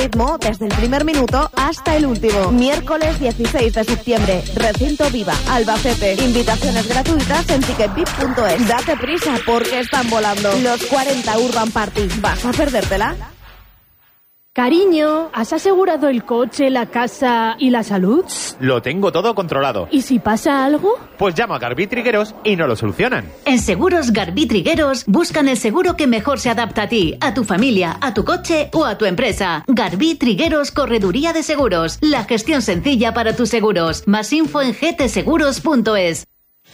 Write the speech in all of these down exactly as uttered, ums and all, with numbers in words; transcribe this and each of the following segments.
Ritmo desde el primer minuto hasta el último. Miércoles dieciséis de septiembre, Recinto Viva, Albacete. Invitaciones gratuitas en ticketbip punto es. Date prisa porque están volando los cuarenta Urban Party. ¿Vas a perdértela? Cariño, ¿has asegurado el coche, la casa y la salud? Lo tengo todo controlado. ¿Y si pasa algo? Pues llamo a Garbí Trigueros y no lo solucionan. En Seguros Garbí Trigueros buscan el seguro que mejor se adapta a ti, a tu familia, a tu coche o a tu empresa. Garbí Trigueros Correduría de Seguros. La gestión sencilla para tus seguros. Más info en g t seguros punto es.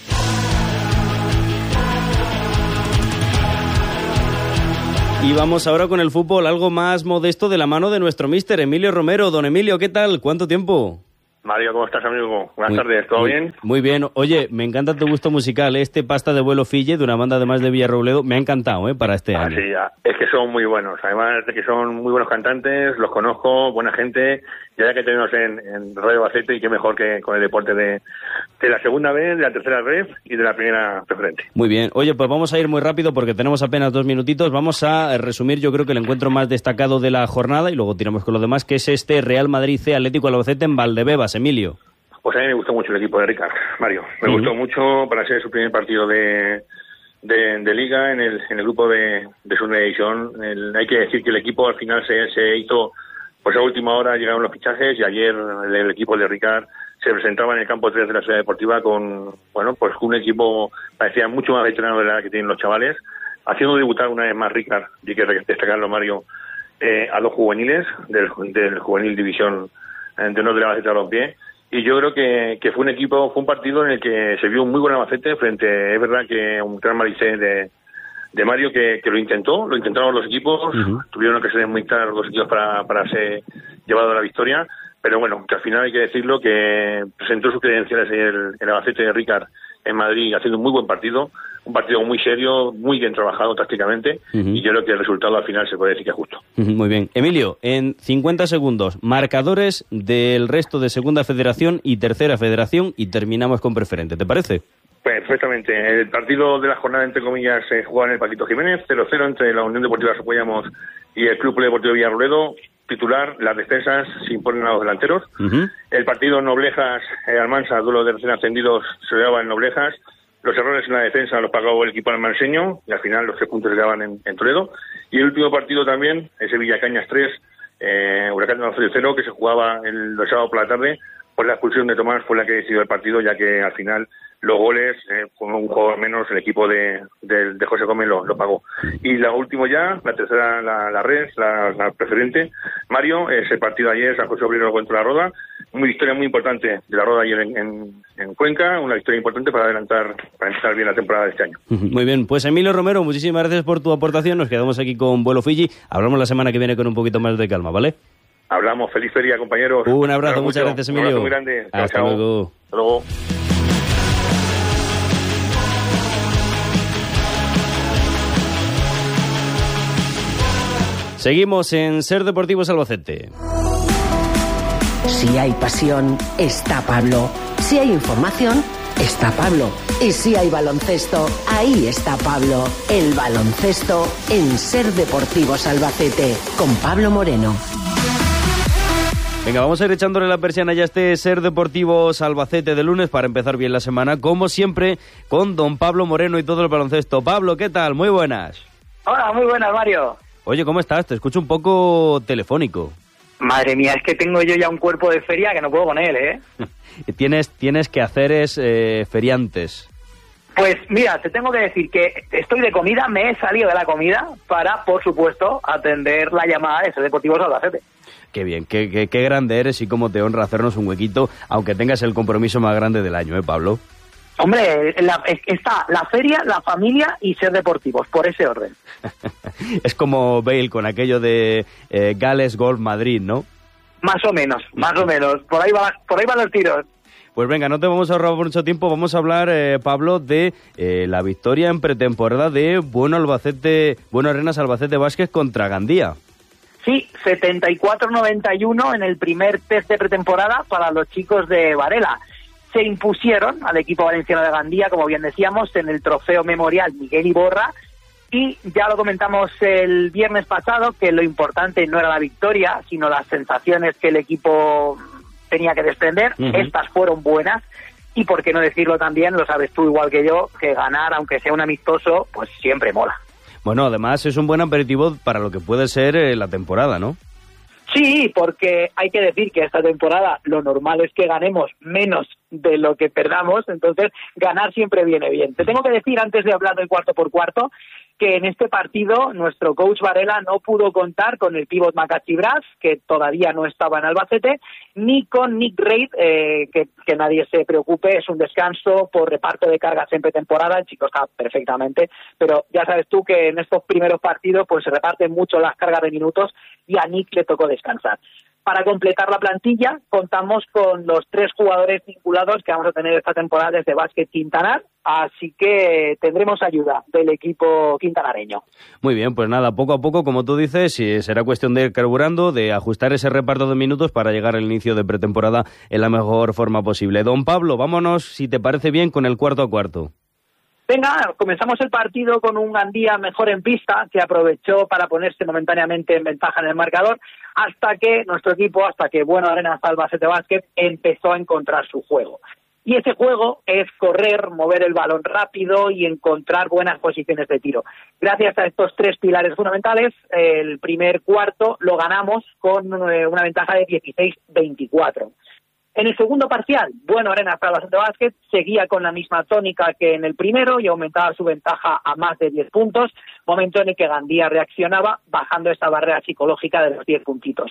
Y vamos ahora con el fútbol algo más modesto de la mano de nuestro míster Emilio Romero. Don Emilio, ¿qué tal? ¿Cuánto tiempo? Mario, ¿cómo estás, amigo? Buenas muy, tardes, ¿todo muy, bien? Muy bien. Oye, me encanta tu gusto musical. Este Pasta de Vuelo Fille, de una banda además de Villarrobledo, me ha encantado, ¿eh? Para este ah, año. Sí, es que son muy buenos. Además de que son muy buenos cantantes, los conozco, buena gente. Ya que tenemos en, en Radio Albacete, y qué mejor que con el deporte de, de la segunda vez, de la tercera red y de la primera preferente. Muy bien. Oye, pues vamos a ir muy rápido porque tenemos apenas dos minutitos. Vamos a resumir, yo creo que el encuentro más destacado de la jornada y luego tiramos con lo demás, que es este Real Madrid C Atlético Albacete en Valdebebas. Emilio. Pues a mí me gustó mucho el equipo de Ricard, Mario. Me uh-huh. gustó mucho para ser su primer partido de, de, de Liga en el, en el grupo de, de Segunda División. El, hay que decir que el equipo al final se, se hizo, pues a última hora llegaron los fichajes y ayer el, el equipo de Ricard se presentaba en el campo tres de la Ciudad Deportiva con, bueno, pues un equipo parecía mucho más veterano de la que tienen los chavales, haciendo debutar una vez más Ricard, y hay que destacarlo, Mario, eh, a los juveniles del, del Juvenil División de Honor de la Albacete a los pies. Y yo creo que, que fue un equipo, fue un partido en el que se vio un muy buen Albacete frente, es verdad que un Real Madrid de, de Mario que, que lo intentó, lo intentaron los equipos, uh-huh. tuvieron que ser muy claros los equipos para, para ser llevado a la victoria, pero bueno, que al final hay que decirlo que presentó sus credenciales el, el Albacete de Ricard en Madrid haciendo un muy buen partido, un partido muy serio, muy bien trabajado tácticamente, uh-huh. y yo creo que el resultado al final se puede decir que es justo. Uh-huh, muy bien. Emilio, en cincuenta segundos, marcadores del resto de Segunda Federación y Tercera Federación y terminamos con Preferente, ¿te parece? Perfectamente. El partido de la jornada, entre comillas, se jugaba en el Paquito Jiménez, cero cero entre la Unión Deportiva Sopollamos y el Club Polideportivo Villarrobledo. Titular, las defensas se imponen a los delanteros. Uh-huh. El partido Noblejas, eh, Almansa, duelo de recién ascendidos, se llevaba en Noblejas. Los errores en la defensa los pagó el equipo almanseño y al final los tres puntos se quedaban en, en Toledo. Y el último partido también, ese Villacañas tres, eh, Huracán de cero, que se jugaba el, el sábado por la tarde. Pues la expulsión de Tomás fue la que decidió el partido, ya que al final los goles, eh, con un jugador menos, el equipo de, de, de José Gómez lo, lo pagó. Y la última ya, la tercera, la, la red, la, la preferente, Mario, ese partido ayer, San José Obrero contra la Roda, una victoria muy importante de la Roda ayer en, en, en Cuenca, una victoria importante para adelantar, para empezar bien la temporada de este año. Muy bien, pues Emilio Romero, muchísimas gracias por tu aportación, nos quedamos aquí con Vuelo Fiji, hablamos la semana que viene con un poquito más de calma, ¿vale? Hablamos, feliz feria, compañeros. Un abrazo, muchas mucho. gracias, Emilio. Un abrazo muy grande. Hasta chao, luego. Hasta luego. Seguimos en Ser Deportivos Albacete. Si hay pasión, está Pablo. Si hay información, está Pablo. Y si hay baloncesto, ahí está Pablo. El baloncesto en Ser Deportivos Albacete, con Pablo Moreno. Venga, vamos a ir echándole la persiana ya a este Ser Deportivos Albacete de lunes para empezar bien la semana, como siempre, con don Pablo Moreno y todo el baloncesto. Pablo, ¿qué tal? Muy buenas. Hola, muy buenas, Mario. Oye, ¿cómo estás? Te escucho un poco telefónico. Madre mía, es que tengo yo ya un cuerpo de feria que no puedo con él, ¿eh? tienes, tienes que hacer es, eh, feriantes. Pues mira, te tengo que decir que estoy de comida, me he salido de la comida para, por supuesto, atender la llamada de Ser Deportivos Albacete. Qué bien, qué, qué, qué grande eres y cómo te honra hacernos un huequito, aunque tengas el compromiso más grande del año, ¿eh, Pablo? Hombre, la, está la feria, la familia y Ser Deportivos, por ese orden. Es como Bale con aquello de eh, Gales Golf Madrid, ¿no? Más o menos, más o menos. Por ahí va, por ahí van los tiros. Pues venga, no te vamos a ahorrar mucho tiempo. Vamos a hablar, eh, Pablo, de eh, la victoria en pretemporada de Bueno Albacete, Bueno Arenas Albacete Vázquez contra Gandía. Sí, setenta y cuatro noventa y uno en el primer test de pretemporada para los chicos de Varela. Se impusieron al equipo valenciano de Gandía, como bien decíamos, en el trofeo memorial Miguel Iborra, Y ya lo comentamos el viernes pasado, que lo importante no era la victoria, sino las sensaciones que el equipo tenía que desprender. Uh-huh. Estas fueron buenas. Y por qué no decirlo también, lo sabes tú igual que yo, que ganar, aunque sea un amistoso, pues siempre mola. Bueno, además es un buen aperitivo para lo que puede ser eh, la temporada, ¿no? Sí, porque hay que decir que esta temporada lo normal es que ganemos menos de lo que perdamos, entonces ganar siempre viene bien. Te tengo que decir, antes de hablar del cuarto por cuarto, que en este partido nuestro coach Varela no pudo contar con el pívot Maccabi Bras, que todavía no estaba en Albacete, ni con Nick Reid, eh, que, que nadie se preocupe, es un descanso por reparto de cargas en pretemporada, el chico está perfectamente, pero ya sabes tú que en estos primeros partidos pues se reparten mucho las cargas de minutos y a Nick le tocó descansar. Para completar la plantilla, contamos con los tres jugadores vinculados que vamos a tener esta temporada desde Básquet Quintanar, así que tendremos ayuda del equipo quintanareño. Muy bien, pues nada, poco a poco, como tú dices, será cuestión de ir carburando, de ajustar ese reparto de minutos para llegar al inicio de pretemporada en la mejor forma posible. Don Pablo, vámonos, si te parece bien, con el cuarto a cuarto. Venga, comenzamos el partido con un Gandía mejor en pista, que aprovechó para ponerse momentáneamente en ventaja en el marcador, hasta que nuestro equipo, hasta que Bueno Arenas Albacete Básquet empezó a encontrar su juego. Y ese juego es correr, mover el balón rápido y encontrar buenas posiciones de tiro. Gracias a estos tres pilares fundamentales, el primer cuarto lo ganamos con una ventaja de dieciséis veinticuatro. En el segundo parcial, Bueno Arenas Albacete Básquet seguía con la misma tónica que en el primero y aumentaba su ventaja a más de diez puntos, momento en el que Gandía reaccionaba bajando esta barrera psicológica de los diez puntitos.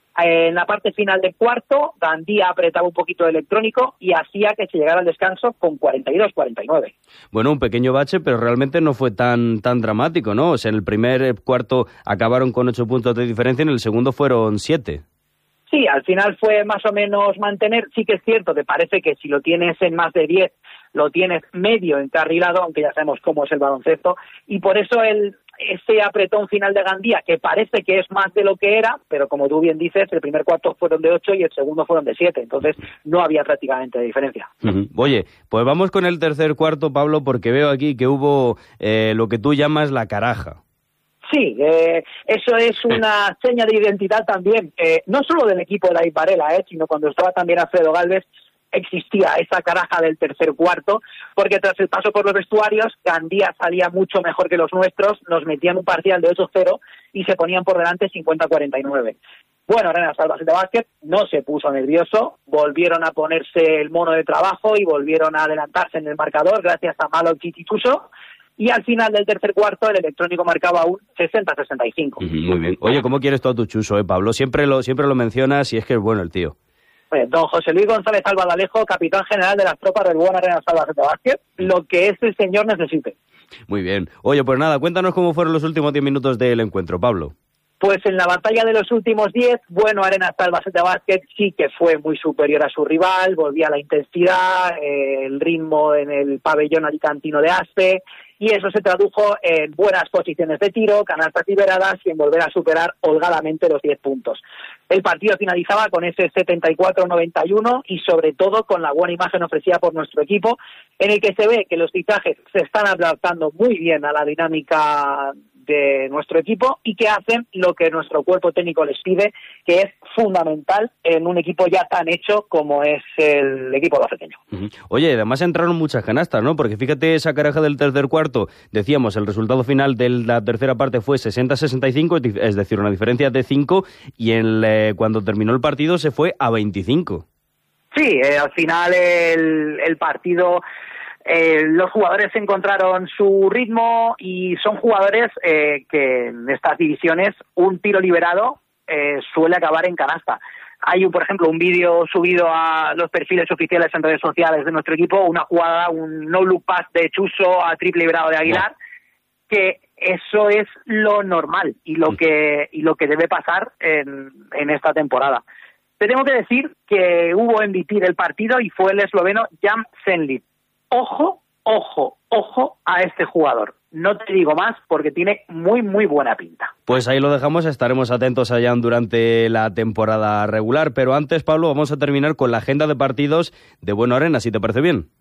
En la parte final del cuarto, Gandía apretaba un poquito de electrónico y hacía que se llegara al descanso con cuarenta y dos cuarenta y nueve. Bueno, un pequeño bache, pero realmente no fue tan tan dramático, ¿no? O sea, en el primer cuarto acabaron con ocho puntos de diferencia, en el segundo fueron siete. Sí, al final fue más o menos mantener. Sí que es cierto que parece que si lo tienes en más de diez, lo tienes medio encarrilado, aunque ya sabemos cómo es el baloncesto, y por eso el ese apretón final de Gandía, que parece que es más de lo que era, pero como tú bien dices, el primer cuarto fueron de ocho y el segundo fueron de siete, entonces no había prácticamente diferencia. Uh-huh. Oye, pues vamos con el tercer cuarto, Pablo, porque veo aquí que hubo eh, lo que tú llamas la caraja. Sí, eh, eso es una seña de identidad también, eh, no solo del equipo de David Varela, eh, sino cuando estaba también Alfredo Gálvez, existía esa caraja del tercer cuarto, porque tras el paso por los vestuarios, Gandía salía mucho mejor que los nuestros, nos metían un parcial de ocho cero y se ponían por delante cincuenta a cuarenta y nueve. Bueno, Arenas Albacete Básquet no se puso nervioso, volvieron a ponerse el mono de trabajo y volvieron a adelantarse en el marcador gracias a Malo Chichituso. Y al final del tercer cuarto el electrónico marcaba un sesenta a sesenta y cinco. Uh-huh, muy bien. Oye, ¿cómo quieres todo tu chuso, eh, Pablo? Siempre lo siempre lo mencionas y es que es bueno el tío. Pues, don José Luis González Albadalejo, capitán general de las tropas del Bueno Arenas Albacete Básquet, lo que ese señor necesite. Muy bien. Oye, pues nada, cuéntanos cómo fueron los últimos diez minutos del encuentro, Pablo. Pues en la batalla de los últimos diez, Bueno Arenas Albacete Básquet sí que fue muy superior a su rival, volvía la intensidad, eh, el ritmo en el pabellón alicantino de Aspe, y eso se tradujo en buenas posiciones de tiro, canastas liberadas y en volver a superar holgadamente los diez puntos. El partido finalizaba con ese setenta y cuatro a noventa y uno y sobre todo con la buena imagen ofrecida por nuestro equipo, en el que se ve que los fichajes se están adaptando muy bien a la dinámica de nuestro equipo y que hacen lo que nuestro cuerpo técnico les pide, que es fundamental en un equipo ya tan hecho como es el equipo albaceteño. Uh-huh. Oye, además entraron muchas canastas, ¿no? Porque fíjate esa caraja del tercer cuarto, decíamos, el resultado final de la tercera parte fue sesenta a sesenta y cinco, es decir, una diferencia de cinco, y en, eh, cuando terminó el partido se fue a veinticinco. Sí, eh, al final el, el partido... Eh, los jugadores encontraron su ritmo y son jugadores eh, que en estas divisiones un tiro liberado eh, suele acabar en canasta. Hay, por ejemplo, un vídeo subido a los perfiles oficiales en redes sociales de nuestro equipo, una jugada, un no-look pass de Chuso a triple liberado de Aguilar, que eso es lo normal y lo que y lo que debe pasar en, en esta temporada. Te tengo que decir que hubo M V P del partido y fue el esloveno Jan Senlip. Ojo, ojo, ojo a este jugador. No te digo más porque tiene muy, muy buena pinta. Pues ahí lo dejamos, estaremos atentos a Jan durante la temporada regular. Pero antes, Pablo, vamos a terminar con la agenda de partidos de Bueno Arenas, si te parece bien.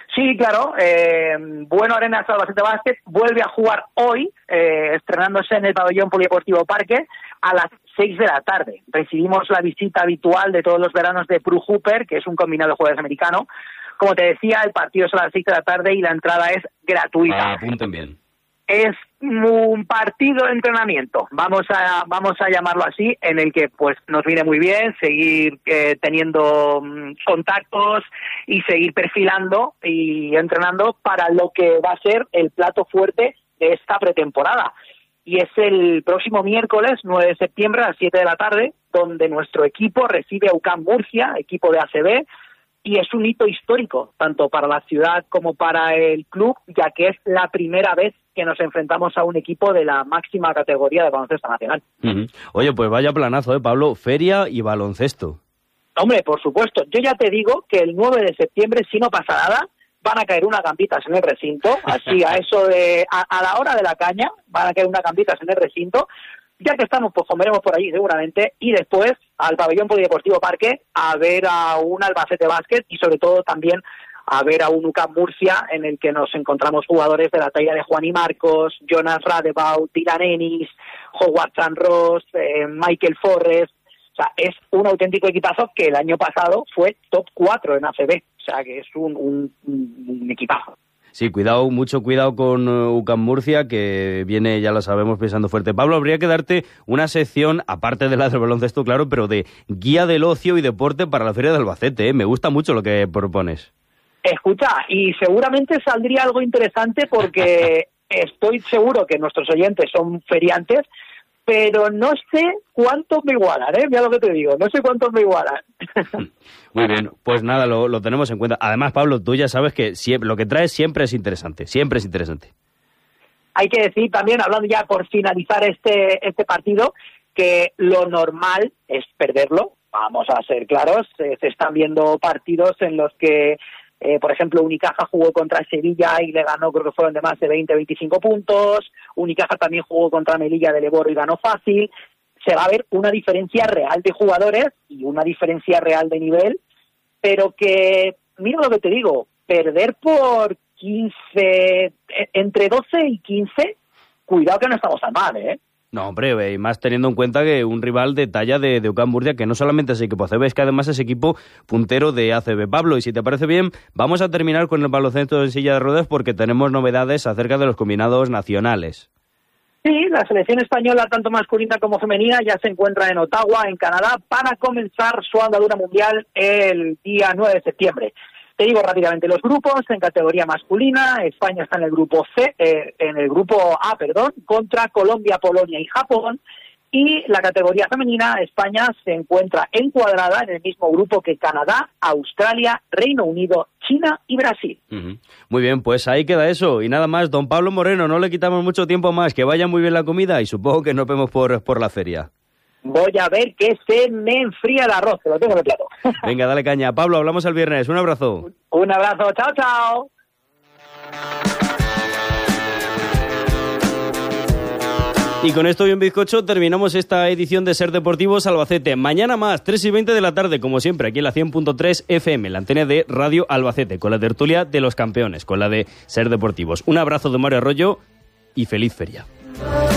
Sí, claro. Eh, bueno, Arenas Albacete Basket vuelve a jugar hoy, eh, estrenándose en el pabellón polideportivo Parque a las seis de la tarde. Recibimos la visita habitual de todos los veranos de Pro Hooper, que es un combinado de jugadores americano. Como te decía, el partido es a las seis de la tarde y la entrada es gratuita. Ah, apunten bien. Es un partido de entrenamiento, vamos a vamos a llamarlo así, en el que pues nos viene muy bien seguir eh, teniendo mm, contactos y seguir perfilando y entrenando para lo que va a ser el plato fuerte de esta pretemporada. Y es el próximo miércoles, nueve de septiembre, a las siete de la tarde, donde nuestro equipo recibe a U C A M Murcia, equipo de A C B, y es un hito histórico, tanto para la ciudad como para el club, ya que es la primera vez que nos enfrentamos a un equipo de la máxima categoría de baloncesto nacional. Uh-huh. Oye, pues vaya planazo, ¿eh, Pablo? Feria y baloncesto. Hombre, por supuesto. Yo ya te digo que el nueve de septiembre, si no pasa nada, van a caer unas gambitas en el recinto, así a eso de... A, a la hora de la caña, van a caer unas gambitas en el recinto. Ya que estamos, pues comeremos por allí seguramente, y después al pabellón polideportivo Parque a ver a un Albacete Basket y sobre todo también a ver a un U C A M Murcia, en el que nos encontramos jugadores de la talla de Juan y Marcos, Jonas Radebaut, Dylan Ennis, Howard San Ross, eh, Michael Forrest. O sea, es un auténtico equipazo que el año pasado fue top cuatro en A C B. O sea, que es un, un, un equipazo. Sí, cuidado, mucho cuidado con U C A M Murcia, que viene, ya lo sabemos, pisando fuerte. Pablo, habría que darte una sección, aparte de la del baloncesto, claro, pero de guía del ocio y deporte para la Feria de Albacete, ¿eh? Me gusta mucho lo que propones. Escucha, y seguramente saldría algo interesante porque estoy seguro que nuestros oyentes son feriantes, pero no sé cuántos me igualan, ¿eh? Mira lo que te digo, no sé cuántos me igualan. Muy bien, pues nada, lo, lo tenemos en cuenta. Además, Pablo, tú ya sabes que siempre, lo que traes siempre es interesante, siempre es interesante. Hay que decir también, hablando ya por finalizar este, este partido, que lo normal es perderlo, vamos a ser claros. Se, se están viendo partidos en los que, eh, por ejemplo, Unicaja jugó contra Sevilla y le ganó, creo que fueron de más de veinte a veinticinco puntos. Unicaja también jugó contra Melilla de Leboro y ganó fácil. Se va a ver una diferencia real de jugadores y una diferencia real de nivel, pero que, mira lo que te digo, perder por quince, entre doce y quince, cuidado que no estamos tan mal, ¿eh? No, hombre, y más teniendo en cuenta que un rival de talla de, de U C A M Murcia, que no solamente es equipo A C B, es que además es equipo puntero de A C B. Pablo, y si te parece bien, vamos a terminar con el baloncesto en silla de ruedas porque tenemos novedades acerca de los combinados nacionales. Sí, la selección española, tanto masculina como femenina, ya se encuentra en Ottawa, en Canadá, para comenzar su andadura mundial el día nueve de septiembre. Te digo rápidamente los grupos. En categoría masculina, España está en el grupo C, eh, en el grupo A, perdón, contra Colombia, Polonia y Japón. Y la categoría femenina, España se encuentra encuadrada en el mismo grupo que Canadá, Australia, Reino Unido, China y Brasil. Uh-huh. Muy bien, pues ahí queda eso. Y nada más, don Pablo Moreno, no le quitamos mucho tiempo más, que vaya muy bien la comida y supongo que nos vemos por, por la feria. Voy a ver que se me enfría el arroz, que lo tengo en el plato. Venga, dale caña. Pablo, hablamos el viernes. Un abrazo. Un abrazo. Chao, chao. Y con esto y un bizcocho terminamos esta edición de Ser Deportivos Albacete. Mañana más, tres y veinte de la tarde, como siempre, aquí en la cien punto tres F M, la antena de Radio Albacete, con la tertulia de los campeones, con la de Ser Deportivos. Un abrazo de Mario Arroyo y feliz feria.